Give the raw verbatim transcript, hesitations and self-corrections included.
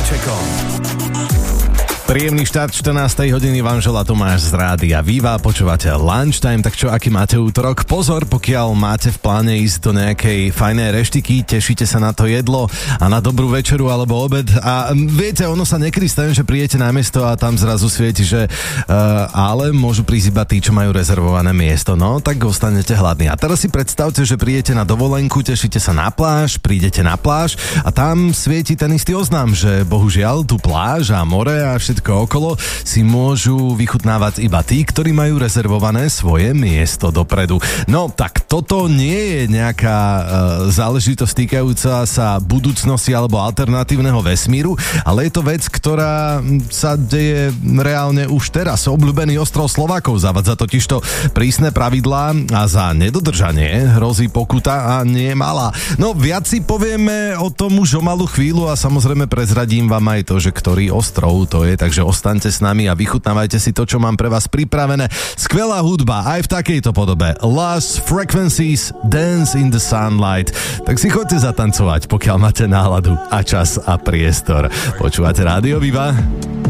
Vajíčekom. Príjemný štart štrnástej hodiny vám želá Tomáš z Rádia Viva. Počúvate Lunchtime, tak čo, aký máte útorok? Pozor, pokiaľ máte v pláne ísť do nejakej fajnej reštiky, tešíte sa na to jedlo a na dobrú večeru alebo obed. A viete, ono sa nekryje s tým, že príjete na miesto a tam zrazu svieti, že uh, ale môžu prísť iba tí, čo majú rezervované miesto. No, tak ostanete hladní. A teraz si predstavte, že príjete na dovolenku, tešíte sa na pláž, prídete na pláž a tam svieti ten istý oznám, že bohužiaľ tu pláž a more a všetko okolo si môžu vychutnávať iba tí, ktorí majú rezervované svoje miesto dopredu. No tak toto nie je nejaká e, záležitosť týkajúca sa budúcnosti alebo alternatívneho vesmíru, ale je to vec, ktorá sa deje reálne už teraz. Obľúbený ostrov Slovákov zavadza totižto prísne pravidlá a za nedodržanie hrozí pokuta a nie malá. No viac si povieme o tom už o malú chvíľu a samozrejme prezradím vám aj to, že ktorý ostrov to je, takže ostaňte s nami a vychutnávajte si to, čo mám pre vás pripravené. Skvelá hudba aj v takejto podobe. Lost Frequencies, Dance in the Sunlight. Tak si choďte zatancovať, pokiaľ máte náladu a čas a priestor. Počúvate Rádio Viva?